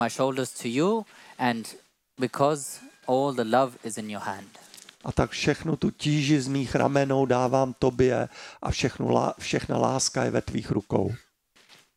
my shoulders to you, and because all the love is in your hand. A tak všechnu tu tíži z mých ramenou dávám tobě a všechna láska je ve tvých rukou.